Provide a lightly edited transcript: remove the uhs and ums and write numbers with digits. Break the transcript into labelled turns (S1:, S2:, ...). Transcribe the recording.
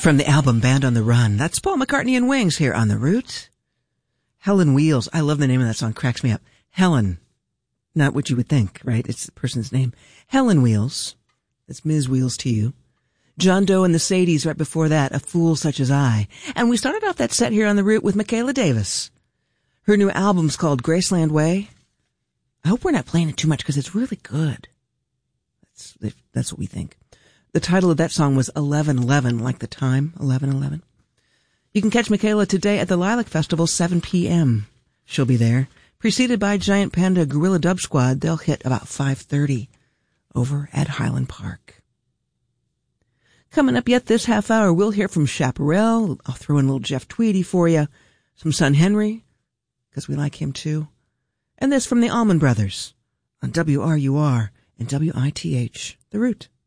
S1: From the album Band on the Run, that's Paul McCartney and Wings here on The Root. Helen Wheels. I love the name of that song. Cracks me up. Helen. Not what you would think, right? It's the person's name. Helen Wheels. That's Ms. Wheels to you. John Doe and the Sadies right before that, A Fool Such as I. And we started off that set here on The Root with Michaela Davis. Her new album's called Graceland Way. I hope we're not playing it too much because it's really good. That's what we think. The title of that song was 11:11, like the time, 11:11. You can catch Michaela today at the Lilac Festival, 7 p.m. She'll be there. Preceded by Giant Panda Gorilla Dub Squad. They'll hit about 5:30 over at Highland Park. Coming up yet this half hour, we'll hear from Chaparral. I'll throw in a little Jeff Tweedy for you. Some Son Henry, because we like him too. And this from the Allman Brothers on WRUR and WITH, The Root.